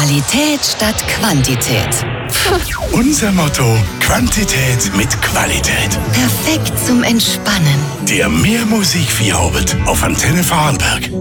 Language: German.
Qualität statt Quantität. Unser Motto: Quantität mit Qualität. Perfekt zum Entspannen. Der Mehrmusik Feierabend auf Antenne Vorarlberg.